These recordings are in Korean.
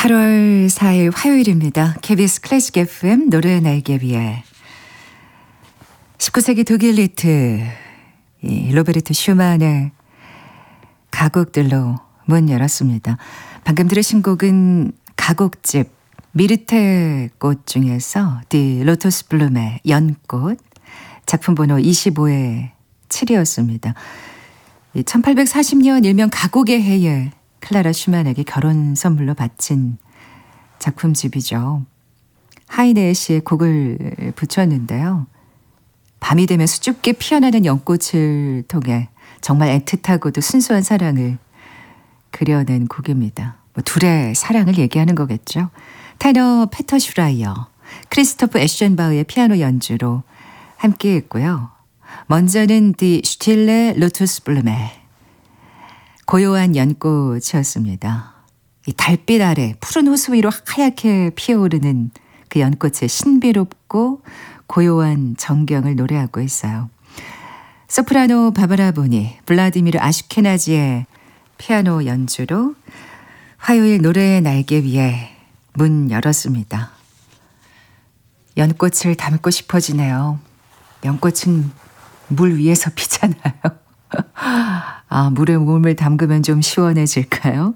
8월 4일 화요일입니다. KBS 클래식 FM 노래 날개 위에 19세기 독일 리트 로베르트 슈만의 가곡들로 문 열었습니다. 방금 들으신 곡은 가곡집 미르테 꽃 중에서 디 로토스 블룸의 연꽃, 작품 번호 25의 7이었습니다. 1840년 일명 가곡의 해에 클라라 슈만에게 결혼 선물로 바친 작품집이죠. 하이네 씨의 곡을 붙였는데요. 밤이 되면 수줍게 피어나는 연꽃을 통해 정말 애틋하고도 순수한 사랑을 그려낸 곡입니다. 둘의 사랑을 얘기하는 거겠죠. 테너 페터 슈라이어, 크리스토프 에셴바흐의 피아노 연주로 함께 했고요. 먼저는 디 슈틸레 로투스 블루메, 고요한 연꽃이었습니다. 이 달빛 아래 푸른 호수 위로 하얗게 피어오르는 그 연꽃의 신비롭고 고요한 정경을 노래하고 있어요. 소프라노 바바라 보니, 블라디미르 아슈케나지의 피아노 연주로 화요일 노래의 날개 위에 문 열었습니다. 연꽃을 담고 싶어지네요. 연꽃은 물 위에서 피잖아요. 아, 물에 몸을 담그면 좀 시원해질까요?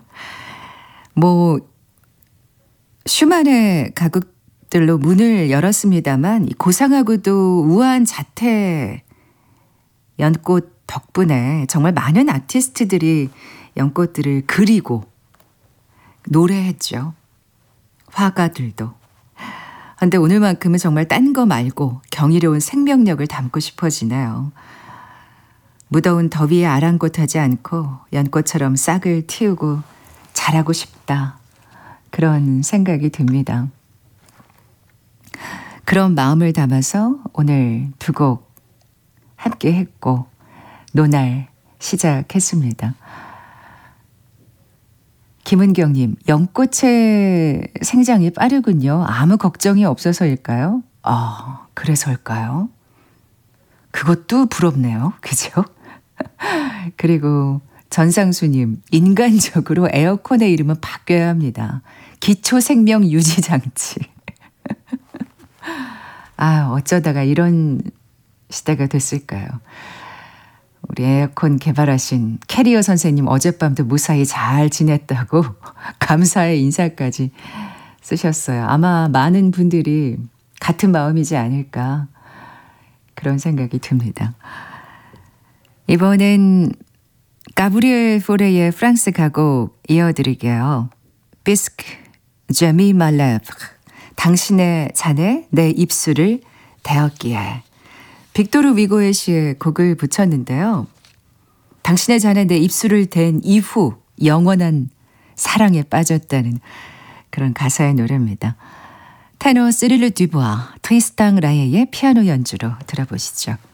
슈만의 가곡들로 문을 열었습니다만 고상하고도 우아한 자태 연꽃 덕분에 정말 많은 아티스트들이 연꽃들을 그리고 노래했죠. 화가들도. 그런데 오늘만큼은 정말 딴 거 말고 경이로운 생명력을 담고 싶어지네요. 무더운 더위에 아랑곳하지 않고 연꽃처럼 싹을 틔우고 자라고 싶다. 그런 생각이 듭니다. 그런 마음을 담아서 오늘 두 곡 함께 했고 노날 시작했습니다. 김은경님, 연꽃의 생장이 빠르군요. 아무 걱정이 없어서일까요? 그래서일까요? 그것도 부럽네요. 그죠? 그리고 전상수님, 인간적으로 에어컨의 이름은 바뀌어야 합니다. 기초생명 유지장치. 어쩌다가 이런 시대가 됐을까요? 우리 에어컨 개발하신 캐리어 선생님 어젯밤도 무사히 잘 지냈다고 감사의 인사까지 쓰셨어요. 아마 많은 분들이 같은 마음이지 않을까 그런 생각이 듭니다. 이번엔 가브리엘 포레의 프랑스 가곡 이어드릴게요. 비스크, 제미 말레브, 당신의 잔에 내 입술을 대었기에. 빅토르 위고의 시에 곡을 붙였는데요. 당신의 잔에 내 입술을 댄 이후 영원한 사랑에 빠졌다는 그런 가사의 노래입니다. 테너 시릴르 듀부아, 트리스탕 라예의 피아노 연주로 들어보시죠.